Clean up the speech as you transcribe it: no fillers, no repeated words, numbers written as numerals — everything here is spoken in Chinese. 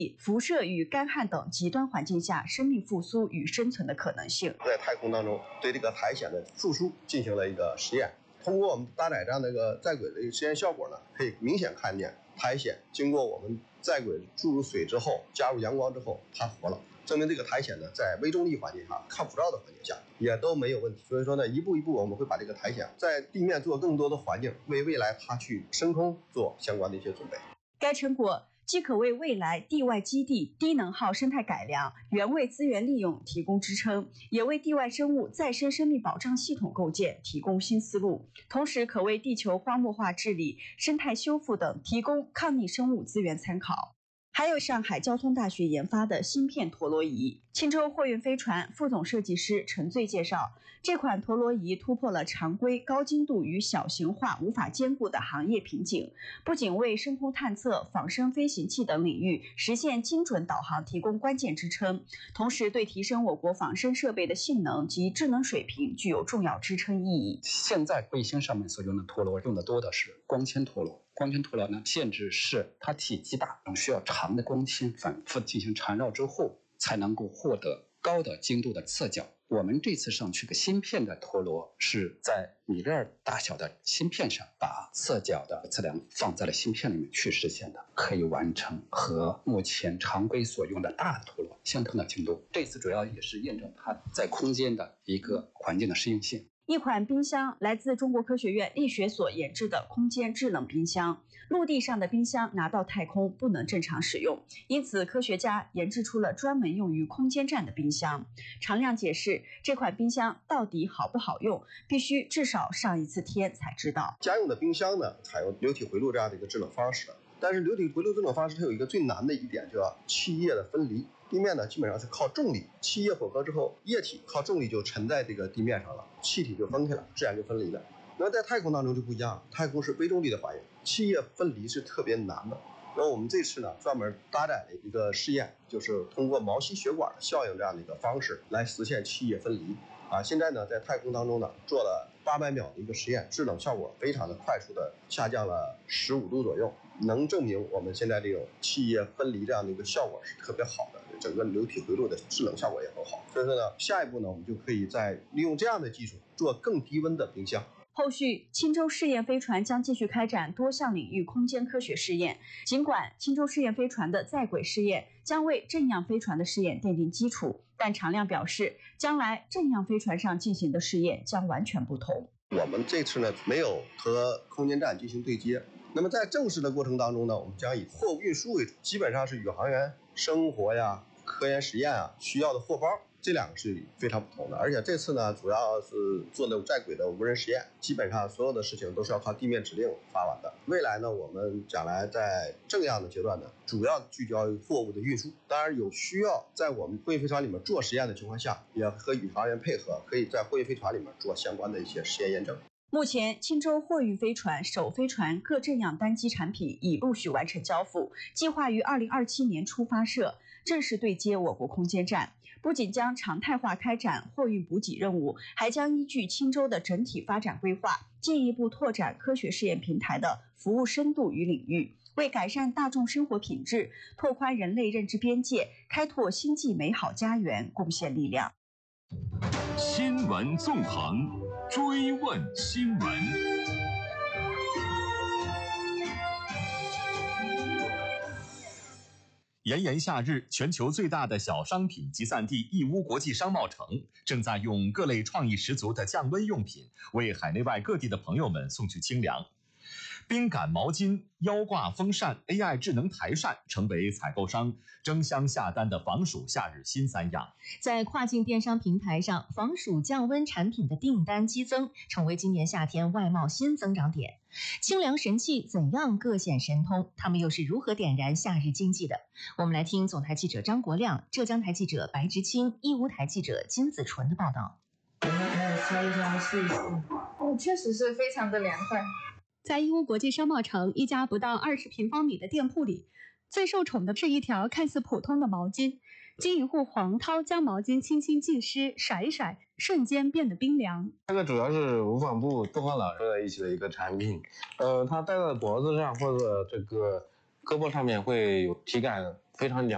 辐射与干旱等极端环境下生命复苏与生存的可能性。 在太空当中，对这个苔藓的复苏进行了一个实验。通过我们搭载这样的一个在轨的一个实验效果呢，可以明显看见苔藓经过我们在轨注入水之后，加入阳光之后，它活了。证明这个苔藓呢，在微重力环境下、看不到的环境下也都没有问题。所以说呢，一步一步我们会把这个苔藓在地面做更多的环境，为未来它去升空做相关的一些准备。 该成果既可为未来地外基地低能耗生态改良、原位资源利用提供支撑，也为地外生物再生生命保障系统构建提供新思路，同时可为地球荒漠化治理、生态修复等提供抗逆生物资源参考。还有上海交通大学研发的芯片陀螺仪。青州货运飞船副总设计师陈醉介绍，这款陀螺仪突破了常规高精度与小型化无法兼顾的行业瓶颈，不仅为深空探测、仿生飞行器等领域实现精准导航提供关键支撑，同时对提升我国仿生设备的性能及智能水平具有重要支撑意义。 现在卫星上面所用的陀螺用的多的是光纤陀螺。光纤陀螺呢，限制是它体积大，需要长的光纤反复进行缠绕之后，才能够获得高的精度的测角。我们这次上去的芯片的陀螺是在米粒大小的芯片上，把测角的测量放在了芯片里面去实现的，可以完成和目前常规所用的大的陀螺相同的精度。这次主要也是验证它在空间的一个环境的适应性。 一款冰箱来自中国科学院力学所研制的空间制冷冰箱。陆地上的冰箱拿到太空不能正常使用，因此科学家研制出了专门用于空间站的冰箱。常亮解释，这款冰箱到底好不好用，必须至少上一次天才知道。 家用的冰箱呢，采用流体回路这样的一个制冷方式，但是流体回路制冷方式它有一个最难的一点，叫气液的分离。地面呢基本上是靠重力，气液混合之后，液体靠重力就沉在这个地面上了，气体就分开了，自然就分离了。那么在太空当中就不一样，太空是微重力的环境，气液分离是特别难的。那我们这次呢专门搭载了一个试验，就是通过毛细血管的效应这样的一个方式来实现气液分离。现在呢在太空当中呢做了800秒的一个实验，制冷效果非常的快速的下降了15度左右，能证明我们现在这种气液分离这样的一个效果是特别好的，整个流体回路的制冷效果也很好。所以说呢，下一步呢我们就可以再利用这样的技术做更低温的冰箱。 后续，青州试验飞船将继续开展多项领域空间科学试验。尽管青州试验飞船的在轨试验将为正样飞船的试验奠定基础，但常亮表示，将来正样飞船上进行的试验将完全不同。 我们这次呢没有和空间站进行对接，那么在正式的过程当中呢，我们将以货物运输为主，基本上是宇航员生活呀、科研实验啊需要的货包。这两个是非常不同的，而且这次呢，主要是做的在轨的无人实验，基本上所有的事情都是要靠地面指令发完的。未来呢，我们将来在正样的阶段呢，主要聚焦于货物的运输。当然有需要在我们货运飞船里面做实验的情况下，也和宇航员配合，可以在货运飞船里面做相关的一些实验验证。 目前，青州货运飞船首飞船各正样单机产品已陆续完成交付，计划于2027年初发射，正式对接我国空间站。不仅将常态化开展货运补给任务，还将依据青州的整体发展规划，进一步拓展科学试验平台的服务深度与领域，为改善大众生活品质、拓宽人类认知边界、开拓星际美好家园贡献力量。 新闻纵横，追问新闻。炎炎夏日，全球最大的小商品集散地义乌国际商贸城正在用各类创意十足的降温用品为海内外各地的朋友们送去清凉。冰感毛巾、腰挂风扇、AI 智能台扇成为采购商争相下单的防暑夏日新三样。 在跨境电商平台上，防暑降温产品的订单激增，成为今年夏天外贸新增长点。清凉神器怎样各显神通？他们又是如何点燃夏日经济的？我们来听总台记者张国亮、浙江台记者白直清、义乌台记者金子纯的报道。 烧一烧试一试，确实是非常的凉快。 在义乌国际商贸城一家不到20平方米的店铺里，最受宠的是一条看似普通的毛巾。经营户黄涛将毛巾轻轻浸湿，甩一甩，瞬间变得冰凉。 这个主要是无纺布动换老师在一起的一个产品，它戴在脖子上或者这个胳膊上面会有体感非常凉。